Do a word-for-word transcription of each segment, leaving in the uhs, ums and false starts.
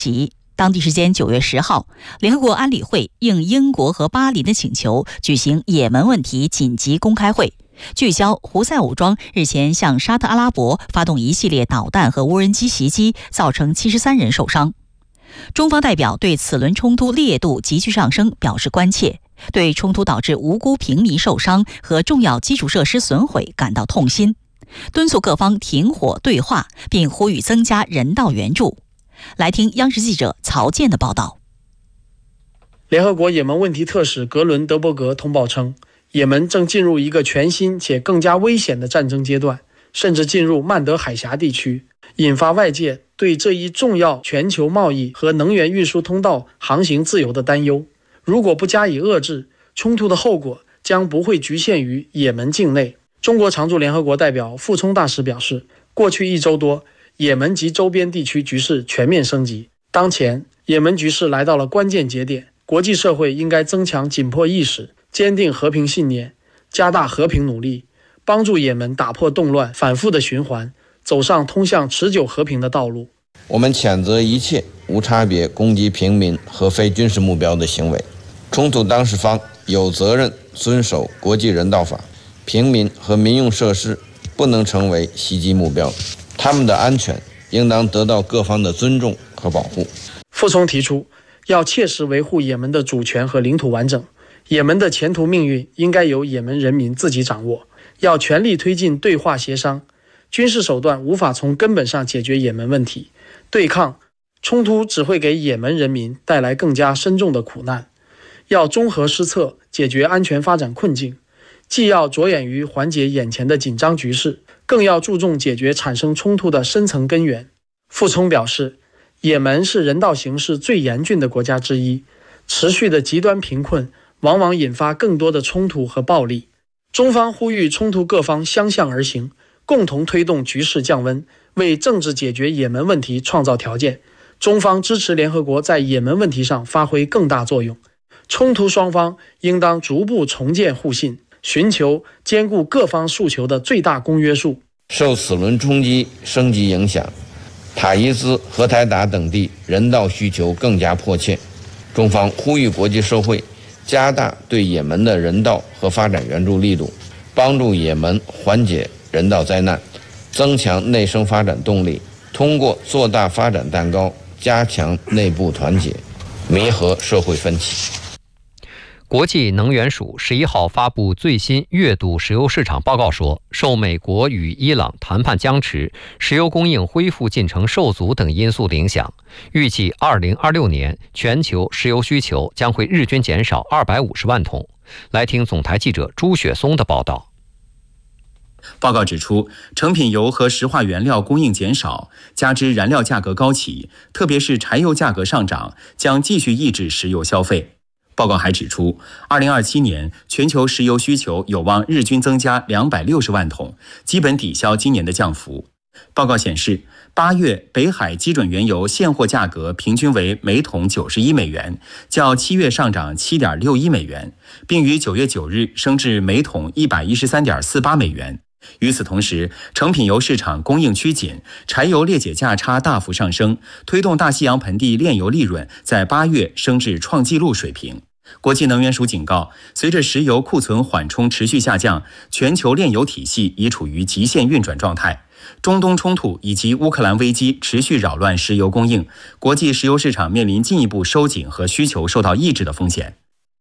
及当地时间九月十号，联合国安理会应英国和巴林的请求，举行也门问题紧急公开会，聚焦胡塞武装日前向沙特阿拉伯发动一系列导弹和无人机袭击，造成七十三人受伤。中方代表对此轮冲突烈度急剧上升表示关切，对冲突导致无辜平民受伤和重要基础设施损毁感到痛心，敦促各方停火对话，并呼吁增加人道援助。来听央视记者曹健的报道。 联合国也门问题特使格伦德伯格通报称，也门正进入一个全新且更加危险的战争阶段，甚至进入曼德海峡地区，引发外界对这一重要全球贸易和能源运输通道航行自由的担忧。如果不加以遏制，冲突的后果将不会局限于也门境内。中国常驻联合国代表傅聪大使表示，过去一周多，也门及周边地区局势全面升级，当前也门局势来到了关键节点，国际社会应该增强紧迫意识，坚定和平信念，加大和平努力，帮助也门打破动乱反复的循环，走上通向持久和平的道路。 我们谴责一切无差别攻击平民和非军事目标的行为，冲突当事方有责任遵守国际人道法，平民和民用设施不能成为袭击目标，他们的安全应当得到各方的尊重和保护。 傅聪提出，要切实维护也门的主权和领土完整，也门的前途命运应该由也门人民自己掌握，要全力推进对话协商，军事手段无法从根本上解决也门问题，对抗冲突只会给也门人民带来更加深重的苦难。要综合施策，解决安全发展困境，既要着眼于缓解眼前的紧张局势，更要注重解决产生冲突的深层根源。傅聪表示，也门是人道形势最严峻的国家之一，持续的极端贫困往往引发更多的冲突和暴力。中方呼吁冲突各方相向而行，共同推动局势降温，为政治解决也门问题创造条件。中方支持联合国在也门问题上发挥更大作用，冲突双方应当逐步重建互信，寻求兼顾各方诉求的最大公约数。 受此轮冲击升级影响，塔伊兹和台达等地人道需求更加迫切，中方呼吁国际社会加大对也门的人道和发展援助力度，帮助也门缓解人道灾难，增强内生发展动力，通过做大发展蛋糕，加强内部团结，弥合社会分歧。 国际能源署十一号发布最新月度石油市场报告说，受美国与伊朗谈判僵持、石油供应恢复进程受阻等因素的影响，预计二零二六年全球石油需求将会日均减少二百五十万桶。来听总台记者朱雪松的报道。 报告指出，成品油和石化原料供应减少，加之燃料价格高企，特别是柴油价格上涨，将继续抑制石油消费。报告还指出，二零二七年全球石油需求有望日均增加两百六十万桶，基本抵消今年的降幅。报告显示，八月北海基准原油现货价格平均为每桶九十一美元，较七月上涨 七点六一美元，并于九月九日升至每桶 一百一十三点四八美元。与此同时，成品油市场供应趋紧，柴油裂解价差大幅上升，推动大西洋盆地炼油利润在八月升至创纪录水平。国际能源署警告，随着石油库存缓冲持续下降，全球炼油体系已处于极限运转状态。中东冲突以及乌克兰危机持续扰乱石油供应，国际石油市场面临进一步收紧和需求受到抑制的风险。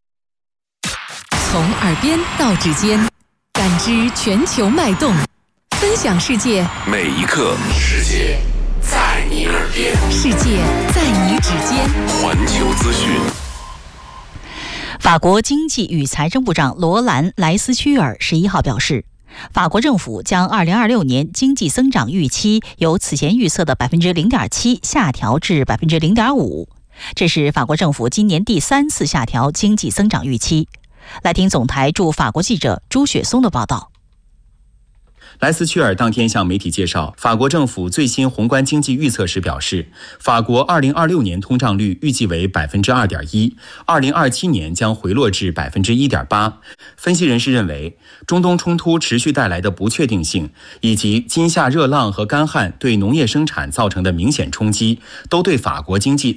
从耳边到指尖，感知全球脉动，分享世界， 每一刻，世界在你耳边， 世界在你指尖。 环球资讯。 法国经济与财政部长罗兰·莱斯屈尔十一号表示，法国政府将二零二六年经济增长预期由此前预测的 百分之零点七 下调至 百分之零点五， 这是法国政府今年第三次下调经济增长预期。来听总台驻法国记者朱雪松的报道。 莱斯屈尔当天向媒体介绍法国政府最新宏观经济预测时表示，法国二零二六年通胀率预计为 百分之二点一， 二零二七年将回落至 百分之一点八。 分析人士认为，中东冲突持续带来的不确定性，以及今夏热浪和干旱对农业生产造成的明显冲击，都对法国经济